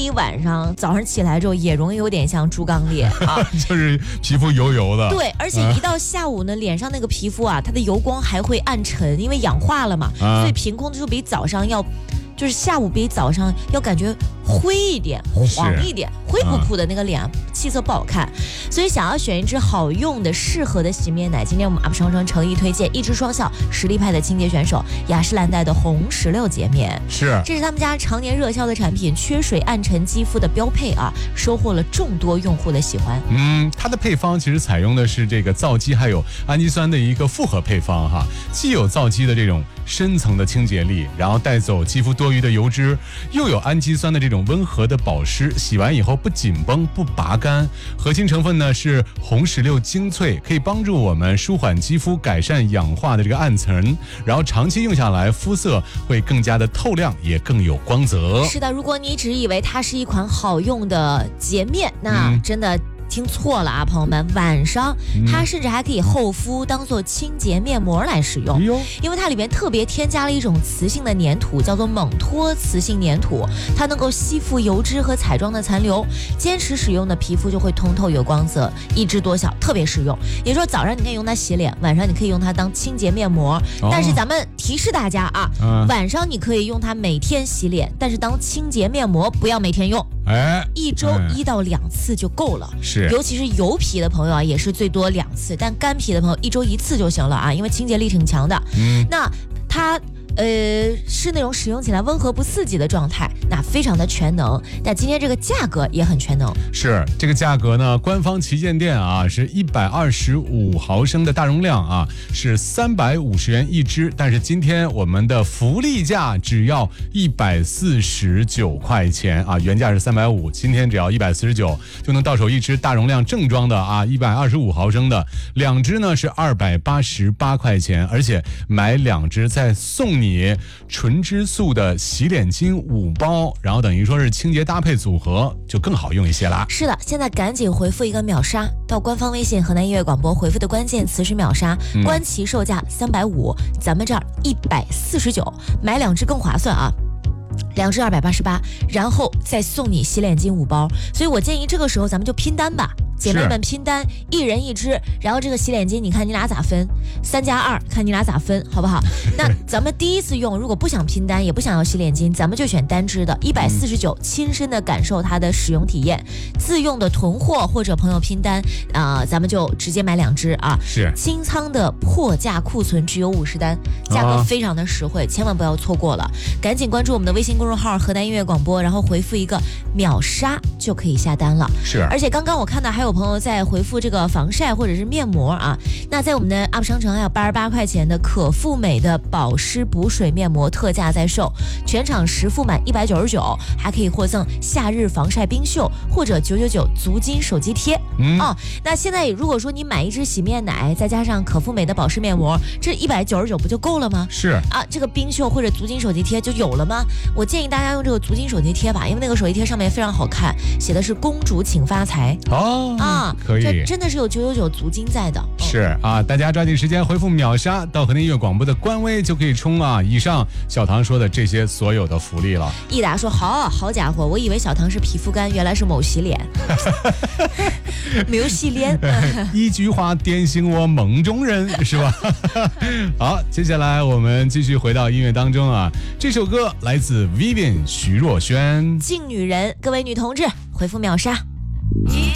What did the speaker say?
一晚上，早上起来之后也容易有点像猪肛裂啊， 就是皮肤油油的。 对，而且一到下午呢，脸上那个皮肤啊，它的油光还会暗沉，因为氧化了嘛，所以凭空就比早上要。就是下午比早上要感觉灰一点、黄一点、灰扑扑的那个脸，气色不好看。所以想要选一支好用的、适合的洗面奶，今天我们 UP 商城诚意推荐一支双效实力派的清洁选手雅诗兰黛的红16洁面。这是他们家常年热销的产品，缺水暗沉肌肤的标配啊，收获了众多用户的喜欢。 它的配方其实采用的是这个皂基还有氨基酸的一个复合配方哈，既有皂基的这种深层的清洁力，然后带走肌肤多余的油脂，又有氨基酸的这种温和的保湿，洗完以后不紧绷不拔干。核心成分呢是红16精粹，可以帮助我们舒缓肌肤，改善氧化的这个暗层，然后长期用下来肤色会更加的透亮，也更有光泽。 是的，如果你只以为它是一款好用的洁面，那真的听错了啊，朋友们！晚上它甚至还可以厚敷，当做清洁面膜来使用。因为它里面特别添加了一种磁性的粘土，叫做锰脱磁性粘土，它能够吸附油脂和彩妆的残留，坚持使用的皮肤就会通透有光泽，一枝多效，特别实用。也就是说早上你可以用它洗脸，晚上你可以用它当清洁面膜。但是咱们提示大家啊，晚上你可以用它每天洗脸，但是当清洁面膜不要每天用。一周1到2次就够了。尤其是油皮的朋友啊，也是最多2次，但干皮的朋友1周1次就行了啊，因为清洁力挺强的。那它是那种使用起来温和不刺激的状态，那非常的全能。但今天这个价格也很全能。 这个价格呢，官方旗舰店啊是125毫升的大容量啊，是350元一支。但是今天我们的福利价只要149块钱啊，原价是350，今天只要149就能到手一支大容量正装的啊，125毫升的，2支呢是288块钱，而且买2支再送你纯质素的洗脸巾5包，然后等于说是清洁搭配组合，就更好用一些啦。 是的，现在赶紧回复一个秒杀，到官方微信河南音乐广播回复的关键词是秒杀，官旗售价350，咱们这儿149，买2支更划算啊。2支288，然后再送你洗脸巾5包，所以我建议这个时候咱们就拼单吧，姐妹们拼单，一人1支，然后这个洗脸巾你看你俩咋分，3+2看你俩咋分，好不好？那咱们第一次用，如果不想拼单，也不想要洗脸巾，咱们就选单支的149，亲身的感受它的使用体验。自用的囤货或者朋友拼单咱们就直接买2支啊。清仓的破价库存只有50单，价格非常的实惠，千万不要错过了，赶紧关注我们的微信公众号河南音乐广播，然后回复一个秒杀就可以下单了。而且刚刚我看到还有朋友在回复这个防晒或者是面膜啊，那在我们的 UP 商城还有88块钱的可复美的保湿补水面膜特价在售，全场10付满199，还可以获赠夏日防晒冰袖或者999足金手机贴。那现在如果说你买一支洗面奶，再加上可复美的保湿面膜，这199不就够了吗？这个冰袖或者足金手机贴就有了吗？我建议大家用这个足金手机贴吧，因为那个手机贴上面非常好看，写的是公主请发财可以， 这真的是有999足金在的。 大家抓紧时间回复秒杀到河南音乐广播的官微就可以冲啊！以上小唐说的这些所有的福利了。 益达说好家伙，我以为小唐是皮肤干，原来是某洗脸没有洗脸一句话点醒我梦中人，是吧？好，接下来我们继续回到音乐当中啊，这首歌来自 Vivian 徐若瑄， 敬女人。各位女同志回复秒杀。 一